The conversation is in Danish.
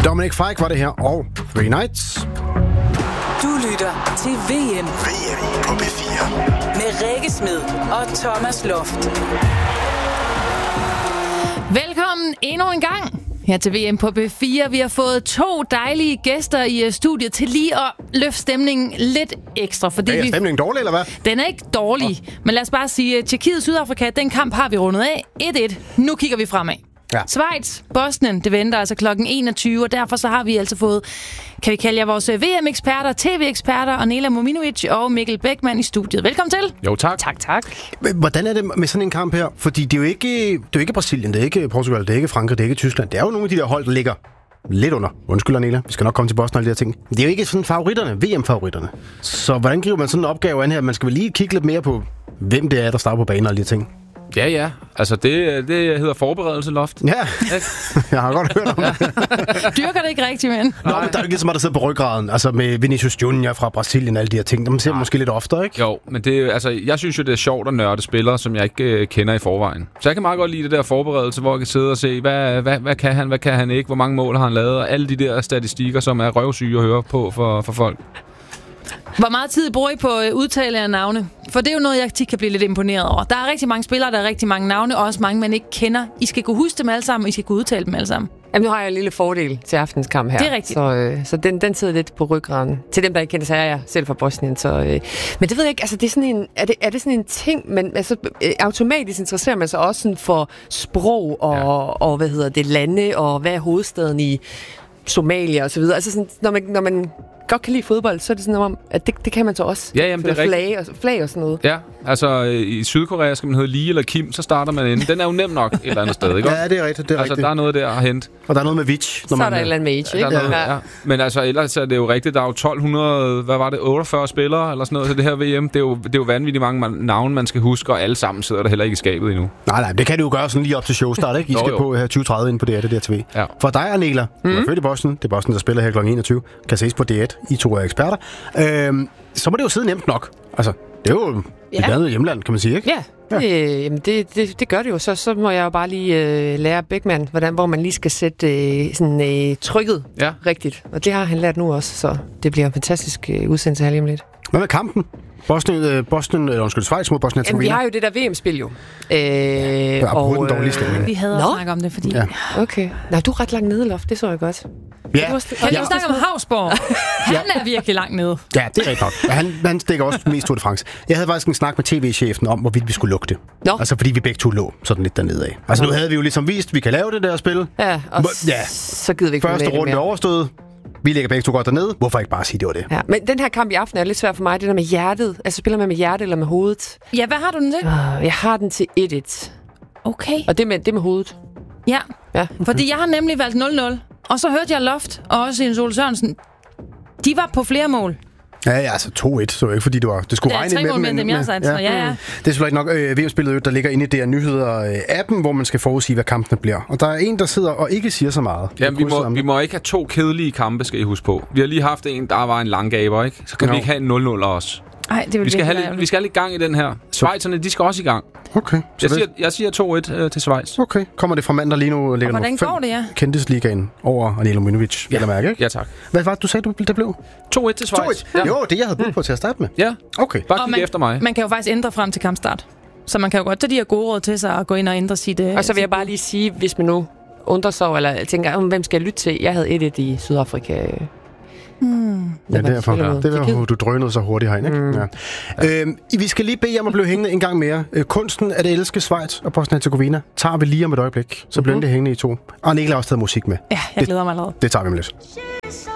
Dominic Fike var det her, og Three Nights. Du lytter til VM. VM på P4. Med Rikke Smed og Thomas Loft. Velkommen endnu en gang her til VM på P4. Vi har fået 2 dejlige gæster i studiet til lige at løfte stemningen lidt ekstra. Fordi Er stemningen dårlig, eller hvad? Den er ikke dårlig, men lad os bare sige, Tjekkiet-Sydafrika, den kamp har vi rundet af. 1-1. Nu kigger vi fremad. Ja. Schweiz, Bosnien, det venter altså klokken 21, og derfor så har vi altså fået, kan vi kalde jer vores VM-eksperter, TV-eksperter, Anela Mominovic og Mikkel Beckmann i studiet. Velkommen til. Jo, tak. Tak. Hvordan er det med sådan en kamp her? Fordi det er jo ikke Brasilien, det er ikke Portugal, det er ikke Frankrig, det er ikke Tyskland. Det er jo nogle af de der hold, der ligger lidt under. Undskyld, Anela. Vi skal nok komme til Bosnien og alle de her ting. Det er jo ikke sådan favoritterne, VM-favoritterne. Så hvordan griber man sådan en opgave an her? Man skal vel lige kigge lidt mere på, hvem det er, der starter på banen og alle de her ting. Ja. Altså, det hedder forberedelse, Loft. Ja, jeg har godt hørt om det. Dyrker det ikke rigtigt, men. Nå, men der er jo ikke så meget, der sidder på ryggraden. Altså med Vinicius Junior fra Brasilien og alle de her ting. Dem ser man måske lidt oftere, ikke? Jo, men jeg synes jo, det er sjovt at nørde spillere, som jeg ikke kender i forvejen. Så jeg kan meget godt lide det der forberedelse, hvor jeg kan sidde og se, hvad kan han, hvad kan han ikke, hvor mange mål har han lavet, og alle de der statistikker, som er røvsyge at høre på for folk. Hvor meget tid bruger I på udtale af navne? For det er jo noget, jeg tit kan blive lidt imponeret over. Der er rigtig mange spillere, der er rigtig mange navne, og også mange, man ikke kender. I skal kunne huske dem alle sammen, og I skal kunne udtale dem alle sammen. Jamen, nu har jeg en lille fordel til aftens kamp her. Det er rigtigt. Så den sidder lidt på ryggraden. Til dem, der ikke kender, så er jeg selv fra Bosnien. Men det ved jeg ikke, altså det er sådan en, er det sådan en ting, men altså, automatisk interesserer man sig også sådan for sprog og lande, og hvad er hovedstaden i Somalia og så videre. Altså sådan, når man godt kan lide fodbold, så er det sådan om, at det kan man så også. Ja, jamen, det er flag og sådan noget. Ja, altså i Sydkorea skal man hedde Lee eller Kim, så starter man ind. Den er jo nem nok et eller andet sted, ikke? Ja, det er rigtigt. Altså, der er noget der at hente. Og der er noget med Vitch. Så er der et eller andet med Age, ikke? Ja. Men altså, ellers er det jo rigtigt. Der er jo 1200, 48 spillere eller sådan noget til det her VM. Det er jo vanvittigt mange navne, man skal huske, og alle sammen sidder der heller ikke i skabet endnu. Nej, det kan du jo gøre sådan lige op til showstart, ikke? I skal på 2030 ind på det der TV. Ja. For dig, Anela, du er født i Bosnien. Det er Bosnien, der spiller her kl. 21. Kan ses på D1. I 2 er eksperter. Så må det jo sidde nemt nok. Altså, det er jo et andet hjemland, kan man sige, ikke? Ja. Det gør det jo. Så må jeg jo bare lige lære Beckmann, hvor man lige skal sætte trykket rigtigt. Og det har han lært nu også, så det bliver en fantastisk udsendelse her lige om lidt. Hvad med kampen? Schweiz mod Bosnien-Hercegovina. Jamen, vi har jo det der VM-spil jo. Den dårlige stemning. Vi havde også snakket om det, fordi... Ja. Okay. Nej, du er ret langt nede, Loft. Det så jeg godt. Ja. Kan vi snakke om Havsborg? Han er virkelig langt nede. Ja, det er rigtigt nok. Han stikker også mest Tour de France. Jeg havde faktisk en snak med tv-chefen om, hvorvidt vi skulle lukke det. Altså, fordi vi begge to lå sådan lidt dernede af. Altså, nu havde vi jo ligesom vist, at vi kan lave det der spil. Ja, og så gider vi ikke første runde er overstået. Vi ligger begge to godt dernede. Hvorfor ikke bare sige, det var det? Ja, men den her kamp i aften er lidt svært for mig. Det der med hjertet. Altså, spiller man med hjertet eller med hovedet? Ja, hvad har du den til? Jeg har den til 1-1. Okay. Og det med hovedet. Ja, fordi jeg har nemlig valgt 0-0. Og så hørte jeg Loft, og også Jens Ole Sørensen. De var på flere mål. Ja, altså 2-1, så ikke fordi det skulle regne med dem. Ja, 3 mål med dem, jeg har sagt. Ja. Det er selvfølgelig nok VM-spillet, der ligger inde i DR Nyheder-appen, hvor man skal forudsige, hvad kampene bliver. Og der er en, der sidder og ikke siger så meget. Jamen, vi må ikke have 2 kedelige kampe, skal I huske på. Vi har lige haft en, der var en langgaber, ikke? Så kan vi ikke have en 0-0 også. Ej, det vi skal have lidt gang i den her. Schweizerne, de skal også i gang. Okay. Jeg siger 2-1 til Schweiz. Okay. Kommer det fra mand, der lige nu ligger nummer 5 Kendtisligaen over Anela Mominovic, vil jeg mærke, ikke? Ja, tak. Hvad var det, du sagde, det blev? 2-1 til Schweiz. Ja. Jo, det jeg havde budt på til at starte med. Ja. Okay. Bare kig efter mig. Man kan jo faktisk ændre frem til kampstart. Så man kan jo godt tage de her gode råd til sig og gå ind og ændre sit... Og så vil jeg bare lige sige, hvis man nu undrer sig eller tænker, hvem skal jeg lytte til? Jeg havde 1-1 i Sydafrika. Ja, derfor. Det er derfor, du drønede så hurtigt herinde, ikke? Ja. Vi skal lige bede jer om at blive hængende en gang mere. Kunsten at elske Schweiz og Bosnien-Hercegovina tager vi lige om et øjeblik. Så bliver det hængende i 2. Og Anela har også taget musik med. Ja, jeg glæder mig allerede. Det tager vi om lidt.